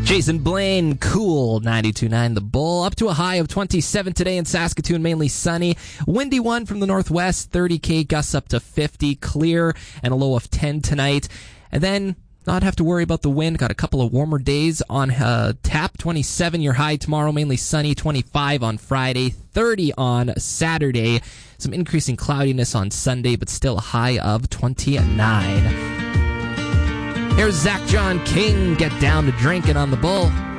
Jason Blaine, Cool, 92.9 The Bull. Up to a high of 27 today in Saskatoon, mainly sunny. Windy one from the northwest, 30 gusts up to 50, clear, and a low of 10 tonight. And then not have to worry about the wind. Got a couple of warmer days on tap. 27 your high tomorrow, mainly sunny. 25 on Friday, 30 on Saturday. Some increasing cloudiness on Sunday, but still a high of 29. Here's Zach John King, Get Down to Drinking on the Bull.